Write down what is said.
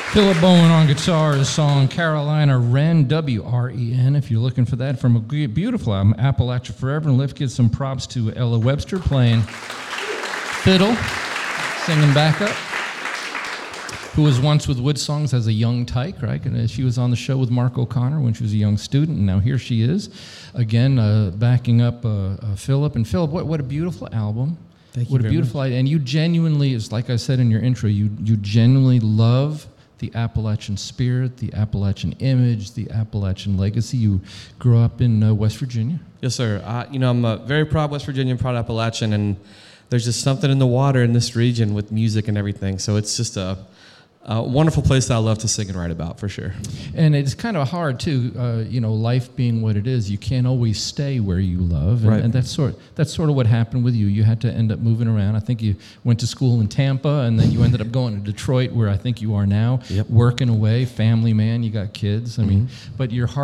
Philip Bowen on guitar, his song Carolina Wren, W-R-E-N, if you're looking for that, from a beautiful album, Appalachia Forever. And let's give some props to Ella Webster playing fiddle, singing backup, who was once with Wood Songs as a young tyke, right? And she was on the show with Mark O'Connor when she was a young student, and now here she is, again, backing up Philip. And Philip, what a beautiful album. Thank you What a very beautiful much. idea. And you genuinely, it's like I said in your intro, you genuinely love the Appalachian spirit, the Appalachian image, the Appalachian legacy. You grew up in West Virginia. Yes, sir. I'm a very proud West Virginian, proud Appalachian, and there's just something in the water in this region with music and everything. So it's just a wonderful place that I love to sing and write about, for sure. And it's kind of hard, too, life being what it is. You can't always stay where you love. And, Right. and that's sort of what happened with you. You had to end up moving around. I think you went to school in Tampa, and then you ended up going to Detroit, where I think you are now, Yep. working away, family man, you got kids. I mean, but your heart